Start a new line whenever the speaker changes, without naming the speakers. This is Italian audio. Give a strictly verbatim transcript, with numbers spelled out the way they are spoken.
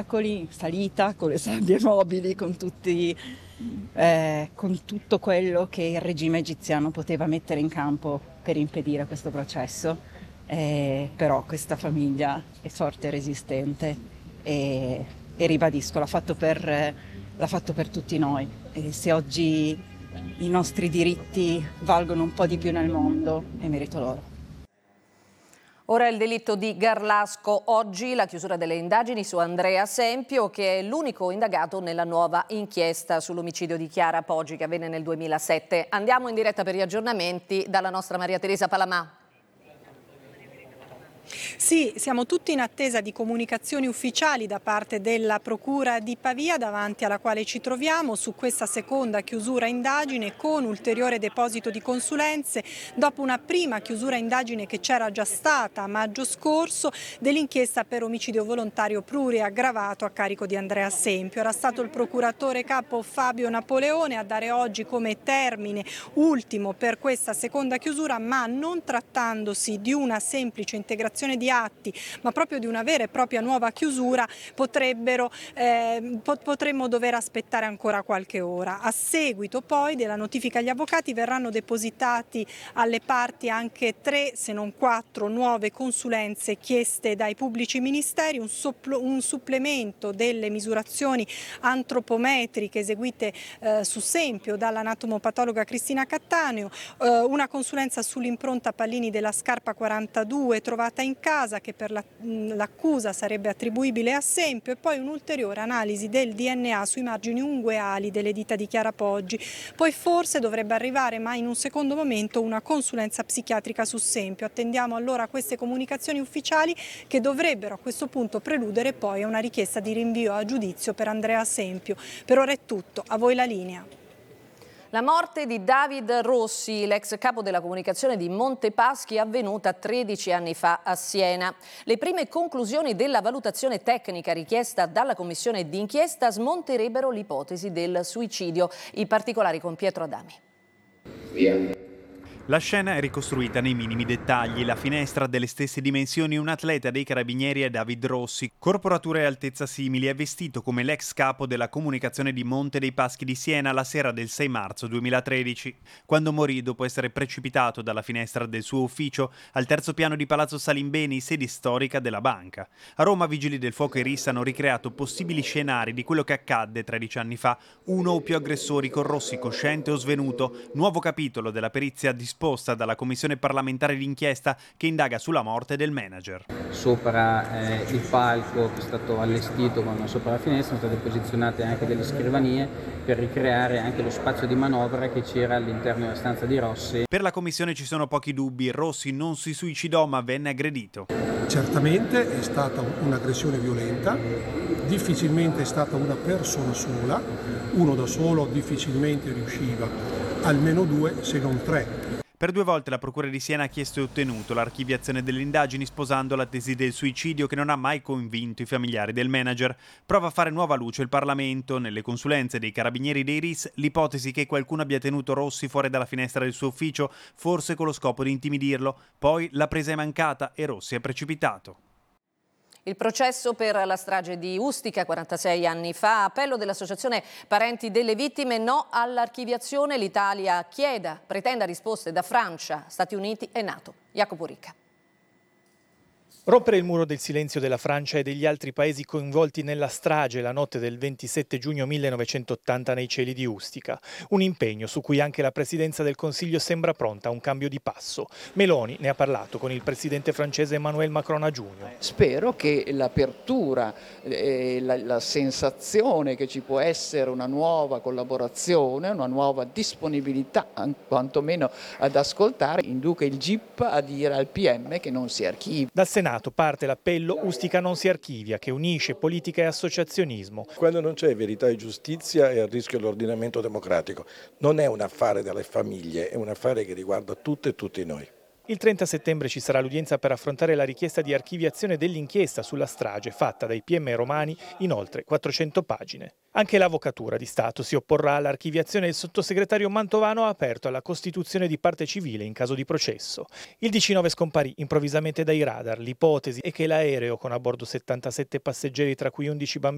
ostacoli, salita con le sabbie mobili, con, tutti, eh, con tutto quello che il regime egiziano poteva mettere in campo per impedire questo processo, eh, però questa famiglia è forte e resistente e, e ribadisco, l'ha fatto per, l'ha fatto per tutti noi. E se oggi i nostri diritti valgono un po' di più nel mondo, è merito loro.
Ora il delitto di Garlasco, oggi la chiusura delle indagini su Andrea Sempio, che è l'unico indagato nella nuova inchiesta sull'omicidio di Chiara Poggi che avvenne nel duemilasette. Andiamo in diretta per gli aggiornamenti dalla nostra Maria Teresa Palamà.
Sì, siamo tutti in attesa di comunicazioni ufficiali da parte della Procura di Pavia, davanti alla quale ci troviamo su questa seconda chiusura indagine con ulteriore deposito di consulenze dopo una prima chiusura indagine che c'era già stata a maggio scorso dell'inchiesta per omicidio volontario pluriaggravato a carico di Andrea Sempio. Era stato il procuratore capo Fabio Napoleone a dare oggi come termine ultimo per questa seconda chiusura, ma non trattandosi di una semplice integrazione di atti, ma proprio di una vera e propria nuova chiusura, potrebbero, eh, potremmo dover aspettare ancora qualche ora. A seguito poi della notifica agli avvocati verranno depositati alle parti anche tre, se non quattro, nuove consulenze chieste dai pubblici ministeri, un, suppl- un supplemento delle misurazioni antropometriche eseguite eh, su Sempio dall'anatomopatologa Cristina Cattaneo, eh, una consulenza sull'impronta Pallini della scarpa quarantadue trovata in casa che per la, l'accusa sarebbe attribuibile a Sempio, e poi un'ulteriore analisi del D N A sui margini ungueali delle dita di Chiara Poggi. Poi forse dovrebbe arrivare, ma in un secondo momento, una consulenza psichiatrica su Sempio. Attendiamo allora queste comunicazioni ufficiali che dovrebbero a questo punto preludere poi a una richiesta di rinvio a giudizio per Andrea Sempio. Per ora è tutto, a voi la linea.
La morte di David Rossi, l'ex capo della comunicazione di Montepaschi, è avvenuta tredici anni fa a Siena. Le prime conclusioni della valutazione tecnica richiesta dalla commissione d'inchiesta smonterebbero l'ipotesi del suicidio. I particolari con Pietro Adami.
Via.
La scena è ricostruita nei minimi dettagli. La finestra ha delle stesse dimensioni, un atleta dei carabinieri è David Rossi. Corporatura e altezza simili, è vestito come l'ex capo della comunicazione di Monte dei Paschi di Siena la sera del sei marzo duemilatredici, quando morì dopo essere precipitato dalla finestra del suo ufficio al terzo piano di Palazzo Salimbeni, sede storica della banca. A Roma, vigili del fuoco e R I S hanno ricreato possibili scenari di quello che accadde tredici anni fa. Uno o più aggressori con Rossi cosciente o svenuto. Nuovo capitolo della perizia disposta dalla commissione parlamentare d'inchiesta che indaga sulla morte del manager.
Sopra eh, il palco che è stato allestito con, sopra la finestra sono state posizionate anche delle scrivanie per ricreare anche lo spazio di manovra che c'era all'interno della stanza di Rossi.
Per la commissione ci sono pochi dubbi. Rossi non si suicidò ma venne aggredito.
Certamente è stata un'aggressione violenta, difficilmente è stata una persona sola, uno da solo difficilmente riusciva, almeno due se non tre.
Per due volte la Procura di Siena ha chiesto e ottenuto l'archiviazione delle indagini, sposando la tesi del suicidio che non ha mai convinto i familiari del manager. Prova a fare nuova luce il Parlamento. Nelle consulenze dei carabinieri dei R I S, l'ipotesi che qualcuno abbia tenuto Rossi fuori dalla finestra del suo ufficio, forse con lo scopo di intimidirlo. Poi la presa è mancata e Rossi è precipitato.
Il processo per la strage di Ustica quarantasei anni fa, appello dell'Associazione Parenti delle Vittime, no all'archiviazione. L'Italia chieda, pretenda risposte da Francia, Stati Uniti e NATO. Jacopo Ricca.
Rompere il muro del silenzio della Francia e degli altri paesi coinvolti nella strage la notte del ventisette giugno millenovecentottanta nei cieli di Ustica. Un impegno su cui anche la Presidenza del Consiglio sembra pronta a un cambio di passo. Meloni ne ha parlato con il presidente francese Emmanuel Macron a giugno.
Spero che l'apertura e la, la sensazione che ci può essere una nuova collaborazione, una nuova disponibilità, quantomeno ad ascoltare, induca il G I P a dire al P M che non si archivi.
Dal Senato parte l'appello Ustica non si archivia, che unisce politica e associazionismo.
Quando non c'è verità e giustizia è a rischio l'ordinamento democratico. Non è un affare delle famiglie, è un affare che riguarda tutte e tutti noi.
Il trenta settembre ci sarà l'udienza per affrontare la richiesta di archiviazione dell'inchiesta sulla strage fatta dai P M romani in oltre quattrocento pagine. Anche l'Avvocatura di Stato si opporrà all'archiviazione e il sottosegretario Mantovano ha aperto alla costituzione di parte civile in caso di processo. Il D C nove scomparì improvvisamente dai radar. L'ipotesi è che l'aereo con a bordo settantasette passeggeri, tra cui undici bambini,